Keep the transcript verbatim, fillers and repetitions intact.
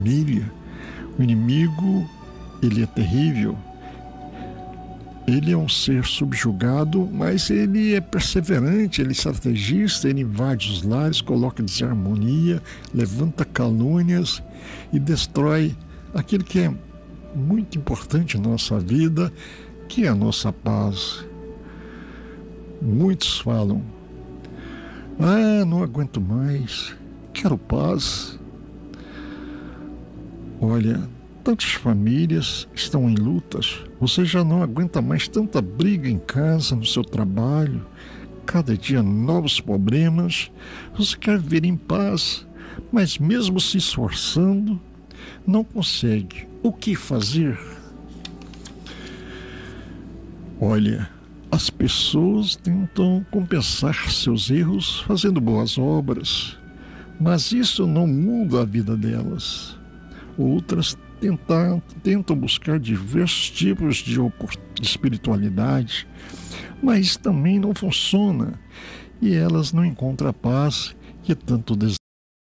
família. O inimigo, ele é terrível. Ele é um ser subjugado, mas ele é perseverante, ele é estrategista, ele invade os lares, coloca desarmonia, levanta calúnias e destrói aquilo que é muito importante na nossa vida, que é a nossa paz. Muitos falam: ah, não aguento mais, quero paz. Olha, tantas famílias estão em lutas, você já não aguenta mais tanta briga em casa, no seu trabalho, cada dia novos problemas, você quer viver em paz, mas mesmo se esforçando, não consegue. O que fazer? Olha, as pessoas tentam compensar seus erros fazendo boas obras, mas isso não muda a vida delas. Outras tentar, tentam buscar diversos tipos de, de espiritualidade, mas também não funciona, e elas não encontram a paz que tanto desejam.